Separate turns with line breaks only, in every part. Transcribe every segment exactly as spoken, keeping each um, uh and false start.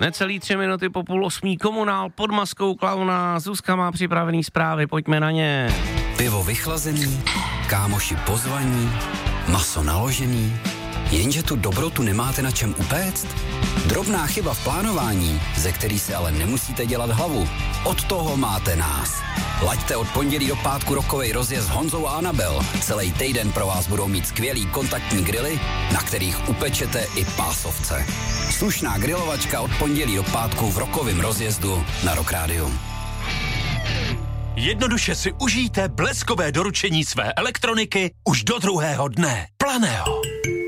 Necelý tři minuty po půl osmí Komunál pod maskou klauna. Zuzka má připravený zprávy, pojďme na ně.
Pivo vychlazený, kámoši pozvaní, maso naložený, jenže tu dobrotu nemáte na čem upéct? Drobná chyba v plánování, ze který si ale nemusíte dělat hlavu. Od toho máte nás. Laďte od pondělí do pátku rokovej rozjezd s Honzou a Anabel. Celý týden pro vás budou mít skvělý kontaktní grily, na kterých upečete i pásovce. Slušná grilovačka od pondělí do pátku v rokovém rozjezdu na Rock Radio.
Jednoduše si užijte bleskové doručení své elektroniky už do druhého dne. Planeo.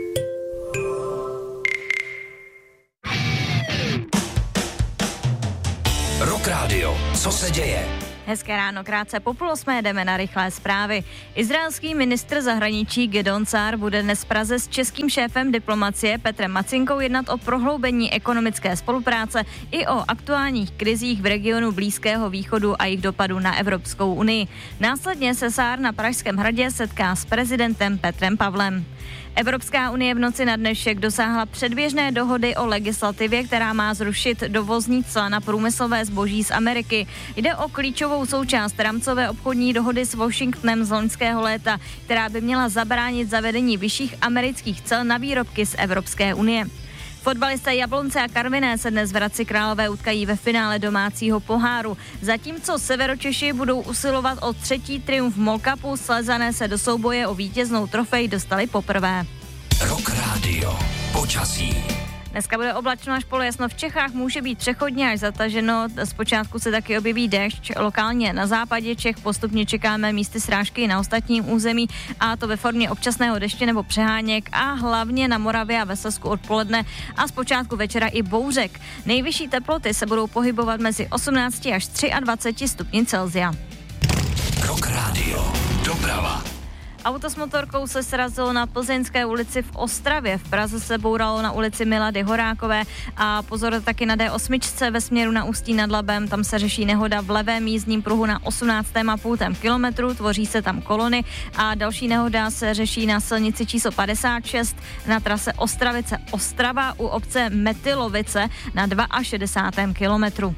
Rock Radio. Co se děje?
Hezké ráno, krátce po půl osmé jdeme na rychlé zprávy. Izraelský ministr zahraničí Gideon Sa'ar bude dnes v Praze s českým šéfem diplomacie Petrem Macinkou jednat o prohloubení ekonomické spolupráce i o aktuálních krizích v regionu Blízkého východu a jejich dopadu na Evropskou unii. Následně se Sa'ar na Pražském hradě setká s prezidentem Petrem Pavlem. Evropská unie v noci na dnešek dosáhla předběžné dohody o legislativě, která má zrušit dovozní cla na průmyslové zboží z Ameriky. Jde o klíčovou součást rámcové obchodní dohody s Washingtonem z loňského léta, která by měla zabránit zavedení vyšších amerických cel na výrobky z Evropské unie. Fotbalisté Jablonce a Karviné se dnes v Hradci Králové utkají ve finále domácího poháru. Zatímco Severočeši budou usilovat o třetí triumf Mall Cupu, Slezané se do souboje o vítěznou trofej dostali poprvé.
Rock Radio. Počasí.
Dneska bude oblačno až polojasno, v Čechách může být přechodně až zataženo, zpočátku se taky objeví déšť, lokálně na západě Čech postupně čekáme místy srážky na ostatním území a to ve formě občasného deště nebo přeháněk a hlavně na Moravě a ve Slezsku odpoledne a zpočátku večera i bouřek. Nejvyšší teploty se budou pohybovat mezi osmnácti až dvaceti třemi stupni Celsia.
Rock Radio. Doprava.
Auto s motorkou se srazilo na Plzeňské ulici v Ostravě. V Praze se bouralo na ulici Milady Horákové a pozor taky na D osm ve směru na Ústí nad Labem. Tam se řeší nehoda v levém jízdním pruhu na osmnáctém a půl kilometru, tvoří se tam kolony a další nehoda se řeší na silnici číslo padesát šest na trase Ostravice Ostrava u obce Metylovice na šedesátém druhém kilometru.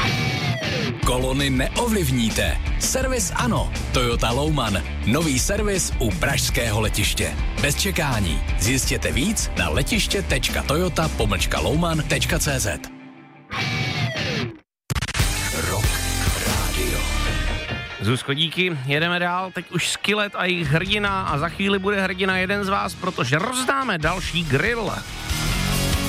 Kolony neovlivníte. Servis ano. Toyota Louman. Nový servis u pražského letiště. Bez čekání. Zjistěte víc na letiště tečka toyota pomlčka louman tečka cé zet.
Rock Radio.
Zuzko, díky, jedeme dál, teď už Skillet a jejich hrdina a za chvíli bude hrdina jeden z vás, protože rozdáme další grill.